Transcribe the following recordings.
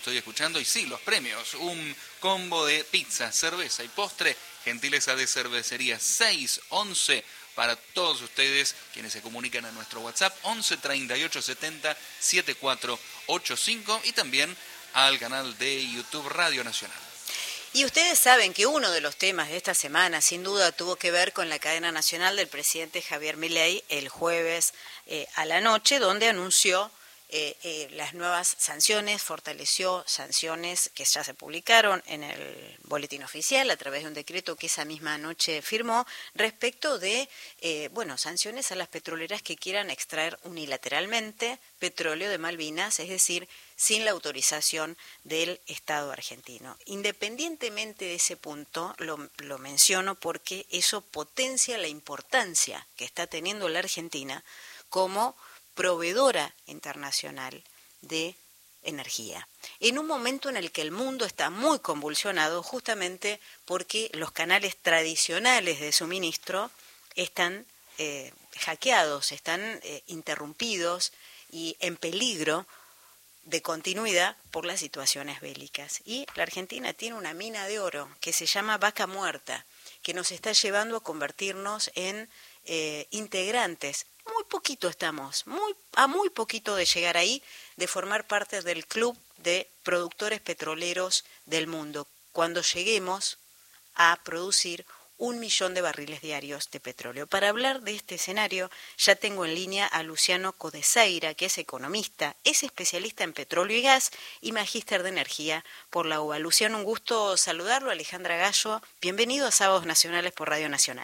Estoy escuchando y sí, los premios, un combo de pizza, cerveza y postre, gentileza de cervecería 611 para todos ustedes quienes se comunican a nuestro WhatsApp 11 38 70 7485 y también al canal de YouTube Radio Nacional. Y ustedes saben que uno de los temas de esta semana, sin duda, tuvo que ver con la cadena nacional del presidente Javier Milei el jueves a la noche, donde anunció las nuevas sanciones, fortaleció sanciones que ya se publicaron en el boletín oficial a través de un decreto que esa misma noche firmó respecto de, sanciones a las petroleras que quieran extraer unilateralmente petróleo de Malvinas, es decir, sin la autorización del Estado argentino. Independientemente de ese punto, lo menciono porque eso potencia la importancia que está teniendo la Argentina como proveedora internacional de energía, en un momento en el que el mundo está muy convulsionado justamente porque los canales tradicionales de suministro están hackeados, están interrumpidos y en peligro de continuidad por las situaciones bélicas. Y la Argentina tiene una mina de oro que se llama Vaca Muerta, que nos está llevando a convertirnos en integrantes. Muy poquito estamos, muy poquito de llegar ahí, de formar parte del club de productores petroleros del mundo, cuando lleguemos a producir 1 millón de barriles diarios de petróleo. Para hablar de este escenario, ya tengo en línea a Luciano Codeseira, que es economista, es especialista en petróleo y gas y magíster de energía por la UBA. Luciano, un gusto saludarlo. Alejandra Gallo, bienvenido a Sábados Nacionales por Radio Nacional.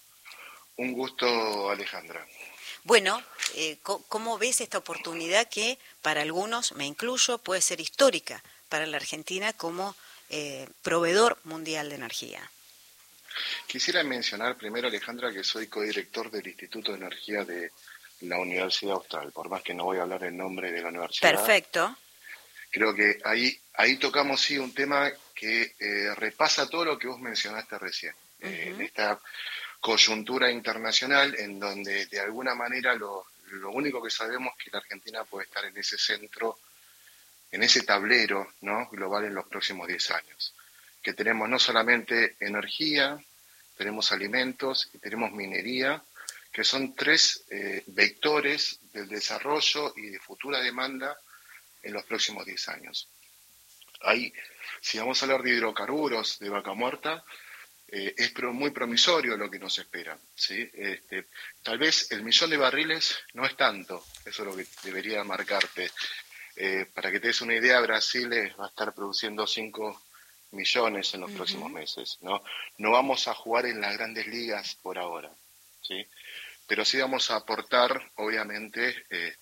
Un gusto, Alejandra. Bueno, ¿cómo ves esta oportunidad que para algunos, me incluyo, puede ser histórica para la Argentina como proveedor mundial de energía? Quisiera mencionar primero, Alejandra, que soy codirector del Instituto de Energía de la Universidad Austral, por más que no voy a hablar en nombre de la universidad. Perfecto. Creo que ahí tocamos sí un tema que repasa todo lo que vos mencionaste recién. En esta coyuntura internacional en donde de alguna manera lo único que sabemos es que la Argentina puede estar en ese centro, en ese tablero, ¿no?, global en los próximos 10 años. Que tenemos no solamente energía, tenemos alimentos y tenemos minería, que son 3 vectores del desarrollo y de futura demanda en los próximos 10 años. Ahí, si vamos a hablar de hidrocarburos, de Vaca Muerta, es muy promisorio lo que nos espera, ¿sí? Tal vez el 1 millón de barriles no es tanto, eso es lo que debería marcarte. Para que te des una idea, Brasil va a estar produciendo 5 millones en los próximos meses, ¿no? No vamos a jugar en las grandes ligas por ahora, ¿sí? Pero sí vamos a aportar, obviamente,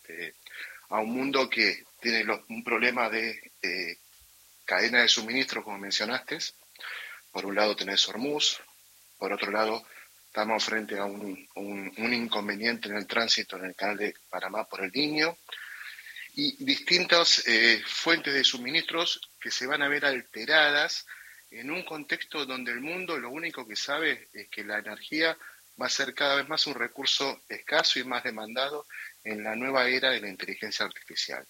a un mundo que tiene un problema de cadena de suministro, como mencionaste. Por un lado tenés Hormuz, por otro lado estamos frente a un inconveniente en el tránsito en el canal de Panamá por el Niño, y distintas fuentes de suministros que se van a ver alteradas en un contexto donde el mundo lo único que sabe es que la energía va a ser cada vez más un recurso escaso y más demandado en la nueva era de la inteligencia artificial.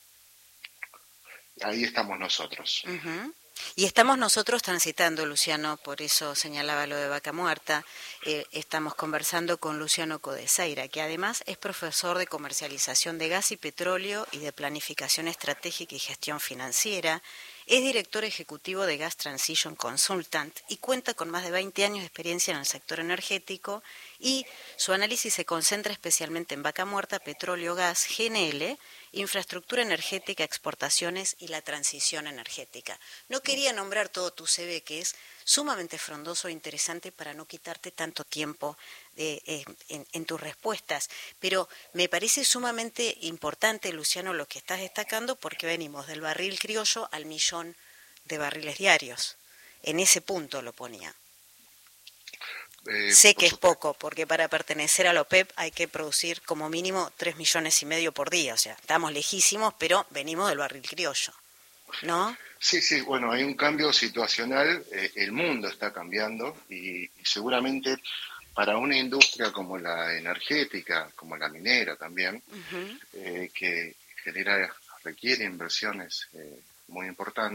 Ahí estamos nosotros. Y estamos nosotros transitando, Luciano, por eso señalaba lo de Vaca Muerta. Estamos conversando con Luciano Codeseira, que además es profesor de comercialización de gas y petróleo y de planificación estratégica y gestión financiera. Es director ejecutivo de Gas Transition Consultant y cuenta con más de 20 años de experiencia en el sector energético, y su análisis se concentra especialmente en Vaca Muerta, petróleo, gas, GNL, infraestructura energética, exportaciones y la transición energética. No quería nombrar todo tu CV, que es sumamente frondoso e interesante para no quitarte tanto tiempo en tus respuestas, pero me parece sumamente importante, Luciano, lo que estás destacando, porque venimos del barril criollo al 1 millón de barriles diarios. En ese punto lo ponía. Sé que es poco, porque para pertenecer a la OPEP hay que producir como mínimo 3,5 millones por día, o sea, estamos lejísimos, pero venimos del barril criollo, ¿no? Sí, bueno, hay un cambio situacional, el mundo está cambiando y seguramente para una industria como la energética, como la minera también, que requiere inversiones muy importante.